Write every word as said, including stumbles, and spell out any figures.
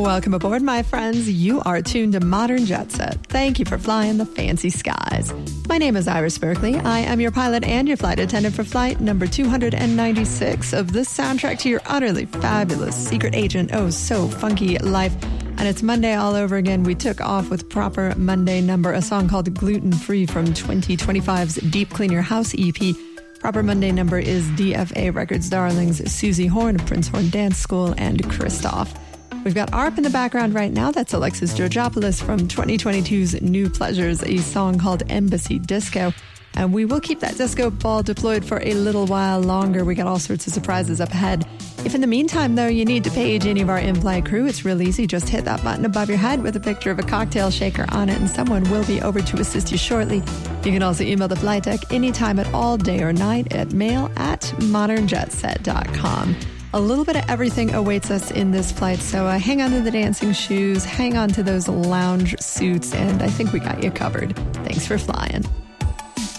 Welcome aboard, my friends. You are tuned to Modern Jet Set. Thank you for flying the fancy skies. My name is Iris Berkeley. I am your pilot and your flight attendant for flight number two hundred ninety-six of this soundtrack to your utterly fabulous secret agent, oh so funky life. And it's Monday all over again. We took off with Proper Monday Number, a song called Gluten Free from twenty twenty-five's Deep Clean Your House E P. Proper Monday Number is D F A Records darlings Susie Horn of Prince Horn Dance School and Christoph. We've got A R P in the background right now. That's Alexis Georgopoulos from twenty twenty-two's New Pleasures, a song called Embassy Disco. And we will keep that disco ball deployed for a little while longer. We got all sorts of surprises up ahead. If in the meantime, though, you need to page any of our in-flight crew, it's real easy. Just hit that button above your head with a picture of a cocktail shaker on it, and someone will be over to assist you shortly. You can also email the flight deck anytime at all, day or night, at mail at modern jet set dot com. A little bit of everything awaits us in this flight, so uh, hang on to the dancing shoes, hang on to those lounge suits, and I think we got you covered. Thanks for flying.